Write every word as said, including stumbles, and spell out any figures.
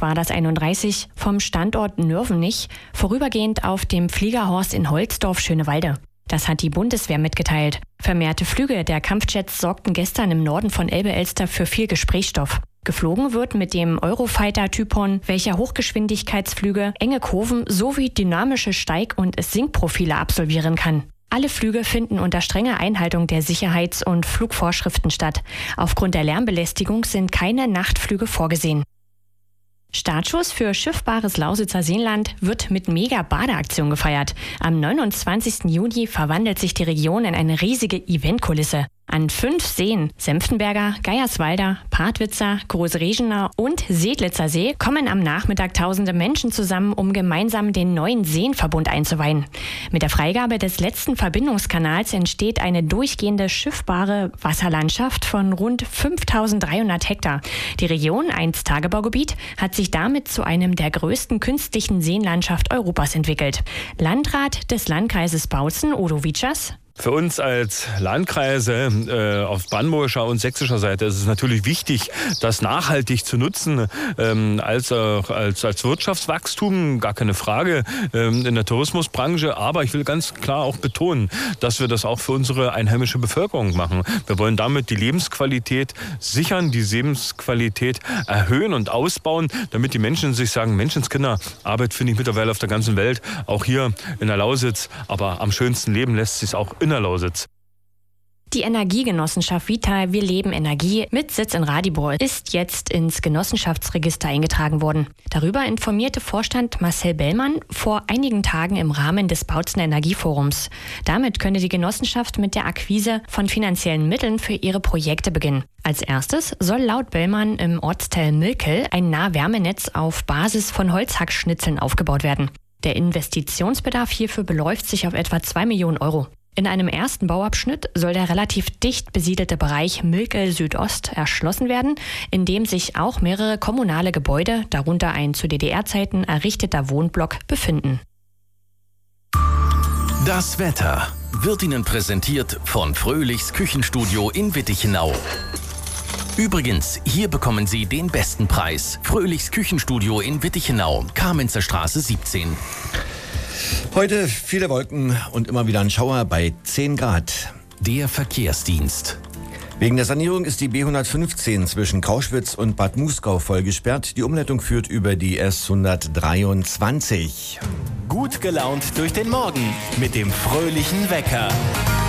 war das einunddreißig, vom Standort Nörvenich, vorübergehend auf dem Fliegerhorst in Holzdorf-Schönewalde. Das hat die Bundeswehr mitgeteilt. Vermehrte Flüge der Kampfjets sorgten gestern im Norden von Elbe-Elster für viel Gesprächsstoff. Geflogen wird mit dem Eurofighter-Typon, welcher Hochgeschwindigkeitsflüge, enge Kurven sowie dynamische Steig- und Sinkprofile absolvieren kann. Alle Flüge finden unter strenger Einhaltung der Sicherheits- und Flugvorschriften statt. Aufgrund der Lärmbelästigung sind keine Nachtflüge vorgesehen. Startschuss für schiffbares Lausitzer Seenland wird mit Mega-Badeaktion gefeiert. Am neunundzwanzigsten Juni verwandelt sich die Region in eine riesige Eventkulisse. An fünf Seen, Senftenberger, Geierswalder, Partwitzer, Großregener und Sedlitzer See, kommen am Nachmittag tausende Menschen zusammen, um gemeinsam den neuen Seenverbund einzuweihen. Mit der Freigabe des letzten Verbindungskanals entsteht eine durchgehende schiffbare Wasserlandschaft von rund fünftausenddreihundert Hektar. Die Region, einst Tagebaugebiet, hat sich damit zu einem der größten künstlichen Seenlandschaft Europas entwickelt. Landrat des Landkreises Bautzen, Udo Witschers: Für uns als Landkreise äh, auf brandenburgischer und sächsischer Seite ist es natürlich wichtig, das nachhaltig zu nutzen, ähm, als, äh, als, als Wirtschaftswachstum, gar keine Frage, ähm, in der Tourismusbranche. Aber ich will ganz klar auch betonen, dass wir das auch für unsere einheimische Bevölkerung machen. Wir wollen damit die Lebensqualität sichern, die Lebensqualität erhöhen und ausbauen, damit die Menschen sich sagen, Menschenskinder, Arbeit finde ich mittlerweile auf der ganzen Welt, auch hier in der Lausitz, aber am schönsten leben lässt sich auch in der Lausitz. Die Energiegenossenschaft Vital Wir Leben Energie mit Sitz in Radibor ist jetzt ins Genossenschaftsregister eingetragen worden. Darüber informierte Vorstand Marcel Bellmann vor einigen Tagen im Rahmen des Bautzener Energieforums. Damit könne die Genossenschaft mit der Akquise von finanziellen Mitteln für ihre Projekte beginnen. Als erstes soll laut Bellmann im Ortsteil Milkel ein Nahwärmenetz auf Basis von Holzhackschnitzeln aufgebaut werden. Der Investitionsbedarf hierfür beläuft sich auf etwa zwei Millionen Euro. In einem ersten Bauabschnitt soll der relativ dicht besiedelte Bereich Milkel Südost erschlossen werden, in dem sich auch mehrere kommunale Gebäude, darunter ein zu D D R-Zeiten errichteter Wohnblock, befinden. Das Wetter wird Ihnen präsentiert von Fröhlichs Küchenstudio in Wittichenau. Übrigens, hier bekommen Sie den besten Preis. Fröhlichs Küchenstudio in Wittichenau, Kamenzer Straße siebzehn. Heute viele Wolken und immer wieder ein Schauer bei zehn Grad. Der Verkehrsdienst. Wegen der Sanierung ist die B hundertfünfzehn zwischen Kauschwitz und Bad Muskau voll gesperrt. Die Umleitung führt über die S hundertdreiundzwanzig. Gut gelaunt durch den Morgen mit dem fröhlichen Wecker.